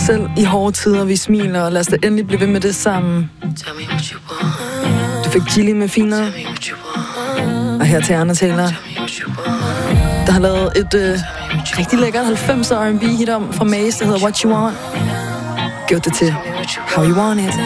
Selv i hårde tider, vi smiler, og lad os da endelig blive ved med det sammen. Du fik Gilly med Finer. Og her til Anna Taylor, der har lavet et rigtig lækkert 90'er R&B hit om fra Maze, der hedder What You Want. Gjort det til How You Want It.